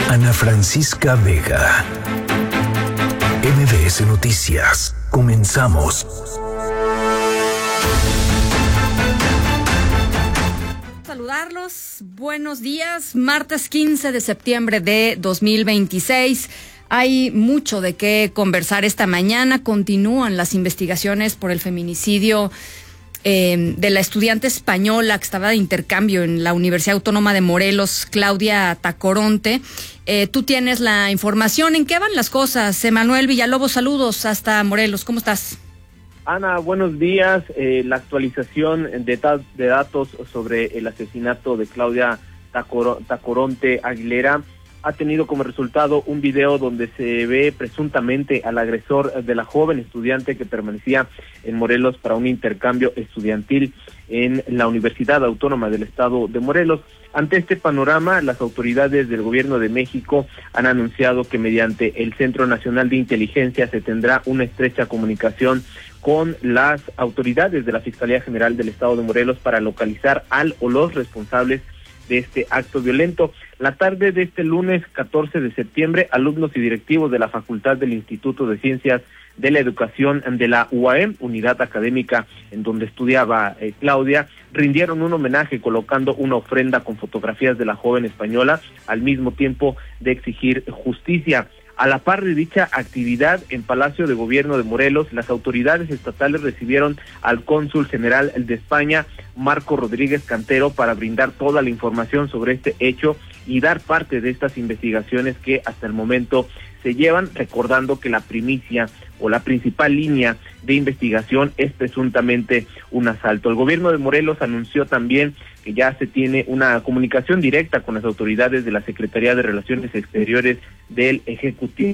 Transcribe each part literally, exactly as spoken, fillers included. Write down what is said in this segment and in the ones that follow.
Ana Francisca Vega. M B S Noticias. Comenzamos. Saludarlos. Buenos días. Martes quince de septiembre de dos mil veintiséis. Hay mucho de qué conversar esta mañana. Continúan las investigaciones por el feminicidio eh, de la estudiante española que estaba de intercambio en la Universidad Autónoma de Morelos, Claudia Tacoronte. Eh, tú tienes la información. ¿En qué van las cosas? Emanuel Villalobos, saludos hasta Morelos. ¿Cómo estás? Ana, buenos días. Eh, la actualización de, ta- de datos sobre el asesinato de Claudia Tacor- Tacoronte Aguilera ha tenido como resultado un video donde se ve presuntamente al agresor de la joven estudiante que permanecía en Morelos para un intercambio estudiantil en la Universidad Autónoma del Estado de Morelos. Ante este panorama, las autoridades del Gobierno de México han anunciado que mediante el Centro Nacional de Inteligencia se tendrá una estrecha comunicación con las autoridades de la Fiscalía General del Estado de Morelos para localizar al o los responsables de este acto violento. La tarde de este lunes catorce de septiembre, alumnos y directivos de la Facultad del Instituto de Ciencias de la Educación de la U A M, unidad académica en donde estudiaba eh, Claudia, rindieron un homenaje colocando una ofrenda con fotografías de la joven española, al mismo tiempo de exigir justicia. A la par de dicha actividad, en Palacio de Gobierno de Morelos, las autoridades estatales recibieron al cónsul general de España, Marco Rodríguez Cantero, para brindar toda la información sobre este hecho y dar parte de estas investigaciones que hasta el momento se llevan, recordando que la primicia o la principal línea de investigación es presuntamente un asalto. El gobierno de Morelos anunció también que ya se tiene una comunicación directa con las autoridades de la Secretaría de Relaciones Exteriores del Ejecutivo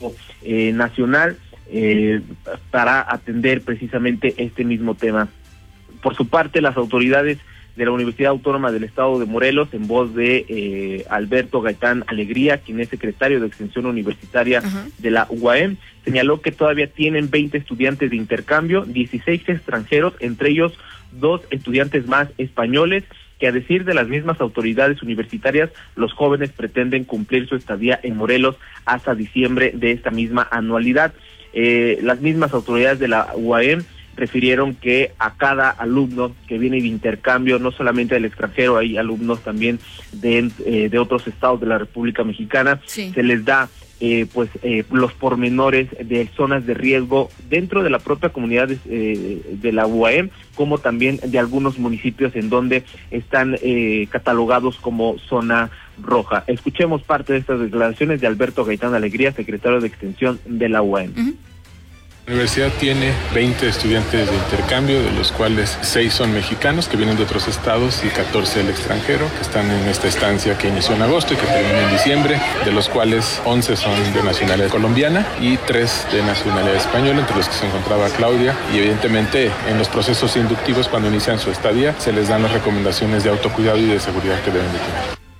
eh, Nacional eh, para atender precisamente este mismo tema. Por su parte, las autoridades de la Universidad Autónoma del Estado de Morelos, en voz de eh, Alberto Gaitán Alegría, quien es secretario de Extensión Universitaria uh-huh. de la U A M, señaló que todavía tienen veinte estudiantes de intercambio, dieciséis extranjeros, entre ellos dos estudiantes más españoles, que a decir de las mismas autoridades universitarias, los jóvenes pretenden cumplir su estadía en Morelos hasta diciembre de esta misma anualidad. Eh, las mismas autoridades de la U A M refirieron que a cada alumno que viene de intercambio, no solamente del extranjero, hay alumnos también de, eh, de otros estados de la República Mexicana, sí. se les da eh, pues eh, los pormenores de zonas de riesgo dentro de la propia comunidad de, eh, de la U A M, como también de algunos municipios en donde están eh, catalogados como zona roja. Escuchemos parte de estas declaraciones de Alberto Gaitán Alegría, secretario de Extensión de la U A M. Uh-huh. La universidad tiene veinte estudiantes de intercambio, de los cuales seis son mexicanos que vienen de otros estados y catorce del extranjero que están en esta estancia que inició en agosto y que termina en diciembre, de los cuales once son de nacionalidad colombiana y tres de nacionalidad española, entre los que se encontraba Claudia, y evidentemente en los procesos inductivos cuando inician su estadía se les dan las recomendaciones de autocuidado y de seguridad que deben de tener.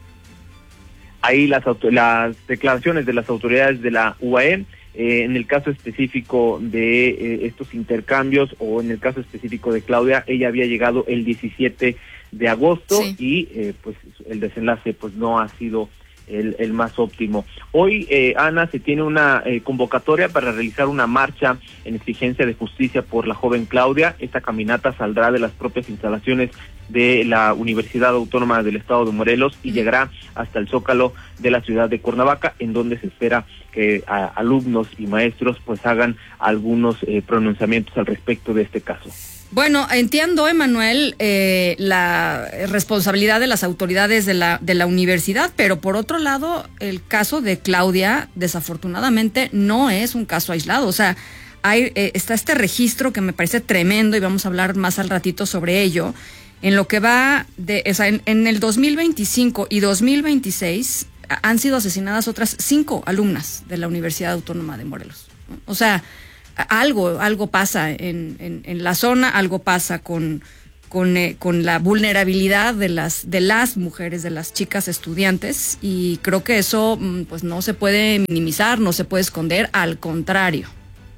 Ahí las, las declaraciones de las autoridades de la U A M. Eh, en el caso específico de eh, estos intercambios o en el caso específico de Claudia, ella había llegado el diecisiete de agosto sí. y eh, pues el desenlace pues no ha sido el, el más óptimo. Hoy, eh, Ana, se tiene una eh, convocatoria para realizar una marcha en exigencia de justicia por la joven Claudia. Esta caminata saldrá de las propias instalaciones de la Universidad Autónoma del Estado de Morelos y llegará hasta el Zócalo de la ciudad de Cuernavaca, en donde se espera que a, alumnos y maestros pues hagan algunos eh, pronunciamientos al respecto de este caso. Bueno, entiendo, Emanuel, eh, la responsabilidad de las autoridades de la de la universidad, pero por otro lado, el caso de Claudia, desafortunadamente, no es un caso aislado. O sea, hay eh, está este registro que me parece tremendo y vamos a hablar más al ratito sobre ello. En lo que va de, o sea, en, en el dos mil veinticinco y dos mil veintiséis han sido asesinadas otras cinco alumnas de la Universidad Autónoma de Morelos. O sea, algo algo pasa en, en, en la zona, algo pasa con con, eh, con la vulnerabilidad de las de las mujeres, de las chicas estudiantes, y creo que eso pues no se puede minimizar, no se puede esconder, al contrario.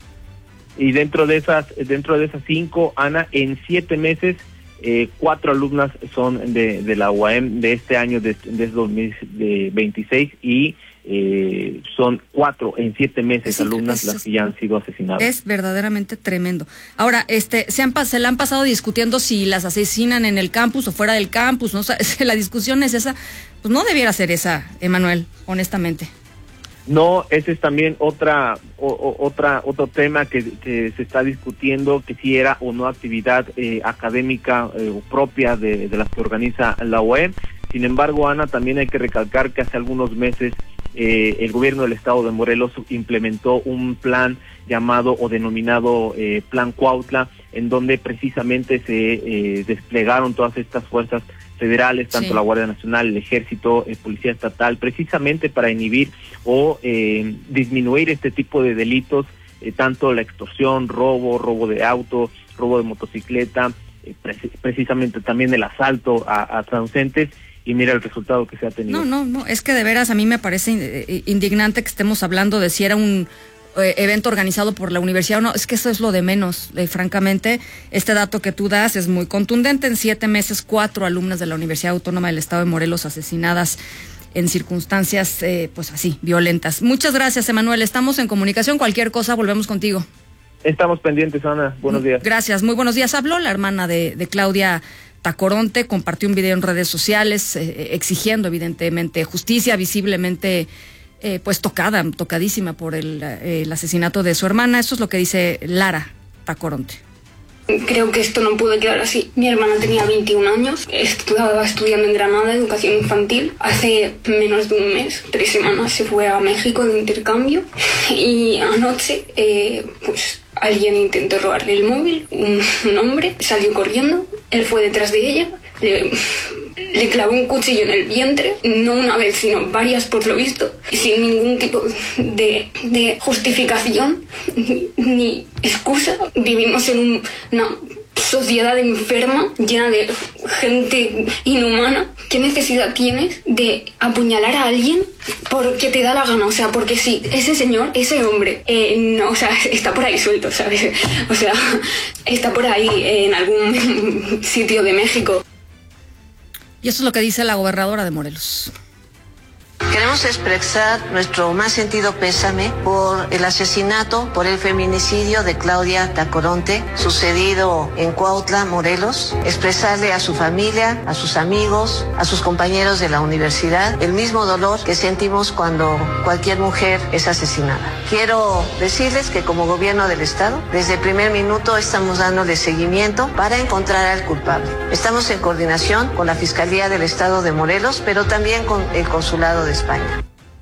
Y dentro de esas dentro de esas cinco, Ana, en siete meses eh, cuatro alumnas son de, de la U A M de este año, de, de dos mil veintiséis, y eh, son cuatro en siete meses es, alumnas es, las que ya han sido asesinadas. Es verdaderamente tremendo. Ahora, este, se han se la han pasado discutiendo si las asesinan en el campus o fuera del campus, ¿no? O sea, la discusión es esa, pues no debiera ser esa, Emanuel, honestamente. No, ese es también otra o, o, otra otro tema que, que se está discutiendo, que si era o no actividad eh, académica eh, propia de, de las que organiza la U A M. Sin embargo, Ana, también hay que recalcar que hace algunos meses eh, el gobierno del estado de Morelos implementó un plan llamado o denominado eh, Plan Cuautla, en donde precisamente se eh, desplegaron todas estas fuerzas federales, tanto sí. la Guardia Nacional, el Ejército, eh, Policía Estatal, precisamente para inhibir o eh, disminuir este tipo de delitos, eh, tanto la extorsión, robo, robo de auto, robo de motocicleta, eh, pre precisamente también el asalto a, a transeúntes, y mira el resultado que se ha tenido. No, no, no, es que de veras a mí me parece indignante que estemos hablando de si era un evento organizado por la universidad o no. Es que eso es lo de menos, eh, francamente. Este dato que tú das es muy contundente. En siete meses, cuatro alumnas de la Universidad Autónoma del Estado de Morelos asesinadas en circunstancias, eh, pues así, violentas. Muchas gracias, Emanuel. Estamos en comunicación. Cualquier cosa, volvemos contigo. Estamos pendientes, Ana. Buenos días. Gracias, muy buenos días. Habló la hermana de, de Claudia Tacoronte, compartió un video en redes sociales eh, exigiendo evidentemente justicia, visiblemente Eh, pues tocada, tocadísima por el, eh, el asesinato de su hermana. Eso es lo que dice Lara Tacoronte. Creo que esto no puede quedar así. Mi hermana tenía veintiún años, estaba estudiando en Granada, educación infantil. Hace menos de un mes, tres semanas, se fue a México de intercambio y anoche, eh, pues alguien intentó robarle el móvil, un, un hombre salió corriendo, él fue detrás de ella, le, le clavó un cuchillo en el vientre, no una vez, sino varias por lo visto, sin ningún tipo de, de justificación ni, ni excusa. Vivimos en un, una sociedad enferma, llena de gente inhumana. ¿Qué necesidad tienes de apuñalar a alguien porque te da la gana? O sea, porque sí, ese señor, ese hombre, eh, no, o sea, está por ahí suelto, ¿sabes? O sea, está por ahí eh, en algún sitio de México. Y eso es lo que dice la gobernadora de Morelos. Queremos expresar nuestro más sentido pésame por el asesinato, por el feminicidio de Claudia Tacoronte, sucedido en Cuautla, Morelos. Expresarle a su familia, a sus amigos, a sus compañeros de la universidad, el mismo dolor que sentimos cuando cualquier mujer es asesinada. Quiero decirles que como gobierno del Estado, desde el primer minuto estamos dándole seguimiento para encontrar al culpable. Estamos en coordinación con la Fiscalía del Estado de Morelos, pero también con el Consulado de España.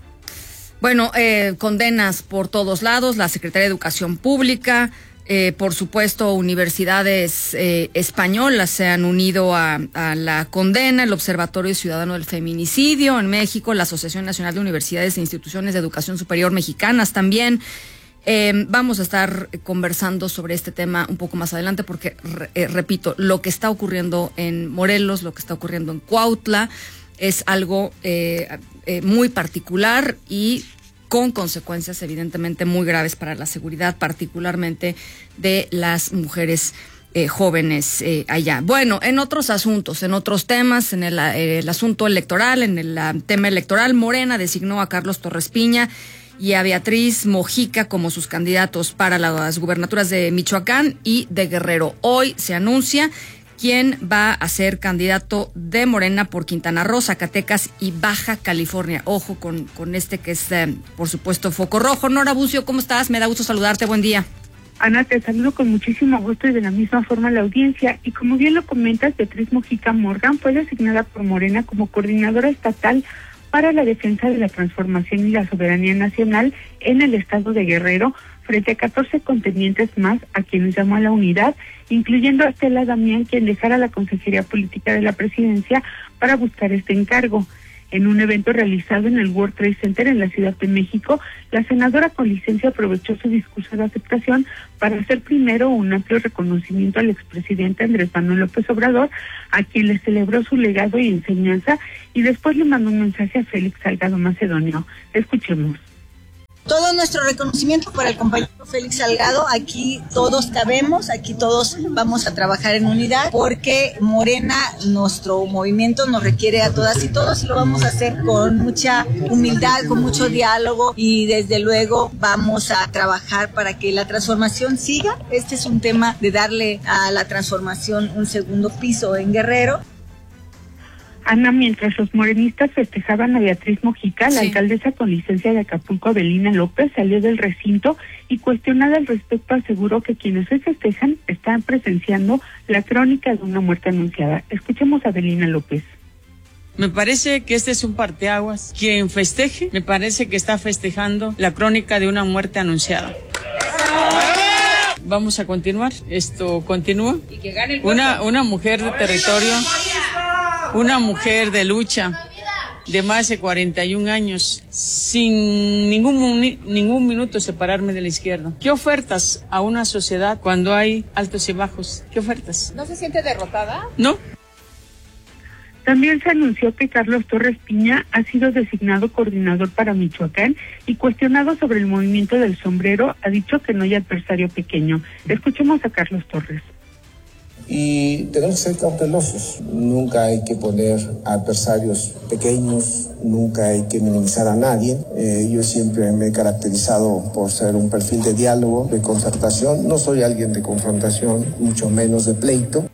Bueno, eh, condenas por todos lados, la Secretaría de Educación Pública, eh, por supuesto, universidades eh, españolas se han unido a, a la condena, el Observatorio Ciudadano del Feminicidio en México, la Asociación Nacional de Universidades e Instituciones de Educación Superior Mexicanas también. Eh, vamos a estar conversando sobre este tema un poco más adelante porque, eh, repito, lo que está ocurriendo en Morelos, lo que está ocurriendo en Cuautla, es algo eh, eh, muy particular y con consecuencias evidentemente muy graves para la seguridad, particularmente de las mujeres eh, jóvenes eh, allá. Bueno, en otros asuntos, en otros temas, en el, eh, el asunto electoral, en el uh, tema electoral, Morena designó a Carlos Torres Piña y a Beatriz Mojica como sus candidatos para las gubernaturas de Michoacán y de Guerrero. Hoy se anuncia quién va a ser candidato de Morena por Quintana Roo, Zacatecas y Baja California. Ojo con, con este que es, eh, por supuesto, foco rojo. Nora Bucio, ¿cómo estás? Me da gusto saludarte. Buen día. Ana, te saludo con muchísimo gusto y de la misma forma la audiencia. Y como bien lo comentas, Beatriz Mojica Morgan fue designada por Morena como coordinadora estatal para la defensa de la transformación y la soberanía nacional en el estado de Guerrero, frente a catorce contendientes más a quienes llamó a la unidad, incluyendo a Estela Damián, quien dejara la Consejería Política de la Presidencia para buscar este encargo. En un evento realizado en el World Trade Center en la Ciudad de México, la senadora con licencia aprovechó su discurso de aceptación para hacer primero un amplio reconocimiento al expresidente Andrés Manuel López Obrador, a quien le celebró su legado y enseñanza, y después le mandó un mensaje a Félix Salgado Macedonio. Escuchemos. Todo nuestro reconocimiento para el compañero Félix Salgado. Aquí todos cabemos, aquí todos vamos a trabajar en unidad, porque Morena, nuestro movimiento, nos requiere a todas y todos, y lo vamos a hacer con mucha humildad, con mucho diálogo, y desde luego vamos a trabajar para que la transformación siga. Este es un tema de darle a la transformación un segundo piso en Guerrero. Ana, mientras los morenistas festejaban a Beatriz Mojica, la sí. alcaldesa con licencia de Acapulco, Avelina López, salió del recinto y, cuestionada al respecto, aseguró que quienes hoy festejan están presenciando la crónica de una muerte anunciada. Escuchemos a Avelina López. Me parece que este es un parteaguas. Quien festeje, me parece que está festejando la crónica de una muerte anunciada. Vamos a continuar. Esto continúa. Una, una mujer de territorio, una mujer de lucha de más de cuarenta y un años, sin ningún, ningún minuto separarme de la izquierda. ¿Qué ofertas a una sociedad cuando hay altos y bajos? ¿Qué ofertas? ¿No se siente derrotada? No. También se anunció que Carlos Torres Piña ha sido designado coordinador para Michoacán y, cuestionado sobre el movimiento del sombrero, ha dicho que no hay adversario pequeño. Escuchemos a Carlos Torres. Y tenemos que ser cautelosos. Nunca hay que poner adversarios pequeños, nunca hay que minimizar a nadie. Eh, yo siempre me he caracterizado por ser un perfil de diálogo, de concertación. No soy alguien de confrontación, mucho menos de pleito.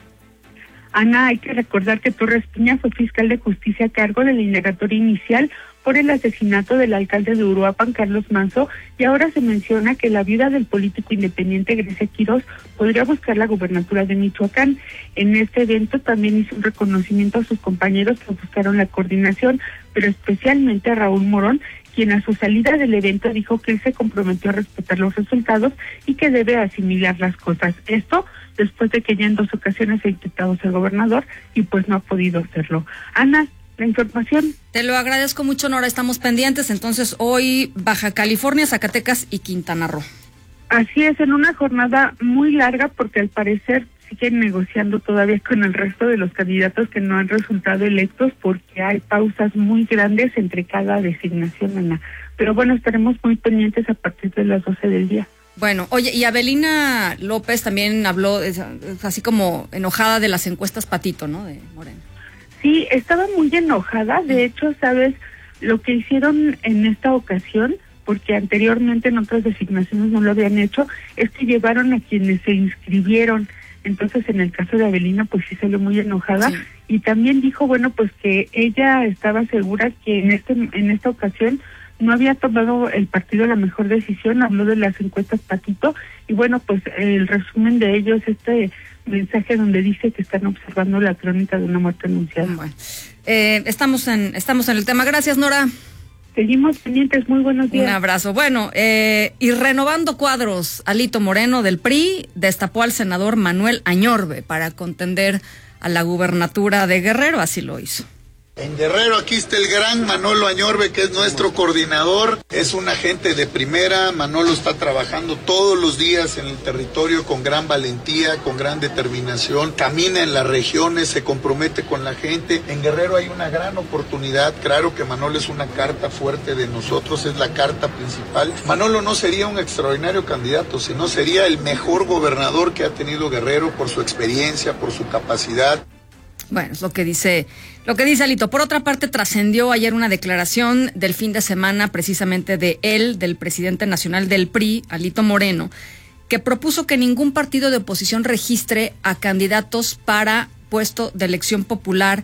Ana, hay que recordar que Torres Piña fue fiscal de justicia a cargo de la indagatoria inicial por el asesinato del alcalde de Uruapan, Carlos Manzo, y ahora se menciona que la viuda del político independiente Grecia Quirós podría buscar la gubernatura de Michoacán. En este evento también hizo un reconocimiento a sus compañeros que buscaron la coordinación, pero especialmente a Raúl Morón, quien a su salida del evento dijo que él se comprometió a respetar los resultados y que debe asimilar las cosas. Esto después de que ya en dos ocasiones ha intentado ser gobernador y pues no ha podido hacerlo. Ana, la información. Te lo agradezco mucho, Nora. Estamos pendientes. Entonces, hoy Baja California, Zacatecas y Quintana Roo. Así es, en una jornada muy larga, porque al parecer siguen negociando todavía con el resto de los candidatos que no han resultado electos, porque hay pausas muy grandes entre cada designación, Ana. Pero bueno, estaremos muy pendientes a partir de las doce del día. Bueno, oye, y Avelina López también habló, es, es así como enojada de las encuestas Patito, ¿no?, de Morena. Sí, estaba muy enojada. De hecho, ¿sabes lo que hicieron en esta ocasión? Porque anteriormente en otras designaciones no lo habían hecho, es que llevaron a quienes se inscribieron. Entonces, en el caso de Avelina, pues sí salió muy enojada. Sí. Y también dijo, bueno, pues que ella estaba segura que en este en esta ocasión no había tomado el partido la mejor decisión. Habló de las encuestas Patito, y bueno, pues el resumen de ello es este mensaje donde dice que están observando la crónica de una muerte anunciada. Bueno, eh, estamos en estamos en el tema. Gracias, Nora. Seguimos pendientes, muy buenos días. Un abrazo. Bueno, eh, y renovando cuadros, Alito Moreno del P R I destapó al senador Manuel Añorbe para contender a la gubernatura de Guerrero, así lo hizo. En Guerrero aquí está el gran Manolo Añorbe, que es nuestro coordinador, es un agente de primera. Manolo está trabajando todos los días en el territorio con gran valentía, con gran determinación, camina en las regiones, se compromete con la gente. En Guerrero hay una gran oportunidad, claro que Manolo es una carta fuerte de nosotros, es la carta principal. Manolo no sería un extraordinario candidato, sino sería el mejor gobernador que ha tenido Guerrero por su experiencia, por su capacidad. Bueno, es lo que dice, lo que dice Alito. Por otra parte, trascendió ayer una declaración del fin de semana, precisamente de él, del presidente nacional del P R I, Alito Moreno, que propuso que ningún partido de oposición registre a candidatos para puesto de elección popular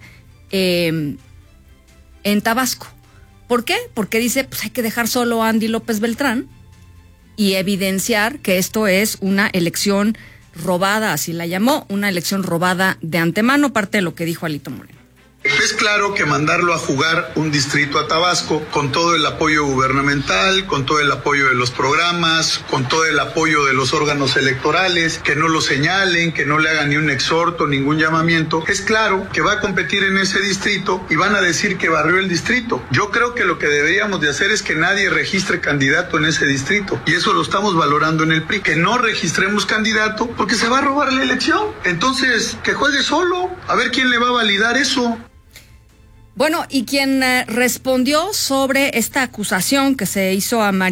eh, en Tabasco. ¿Por qué? Porque dice, pues hay que dejar solo a Andy López Beltrán y evidenciar que esto es una elección robada, así la llamó, una elección robada de antemano, parte de lo que dijo Alito Moreno. Es claro que mandarlo a jugar un distrito a Tabasco con todo el apoyo gubernamental, con todo el apoyo de los programas, con todo el apoyo de los órganos electorales, que no lo señalen, que no le hagan ni un exhorto, ningún llamamiento, es claro que va a competir en ese distrito y van a decir que barrió el distrito. Yo creo que lo que deberíamos de hacer es que nadie registre candidato en ese distrito, y eso lo estamos valorando en el P R I, que no registremos candidato porque se va a robar la elección. Entonces, que juegue solo, a ver quién le va a validar eso. Bueno, y quien eh, respondió sobre esta acusación que se hizo a María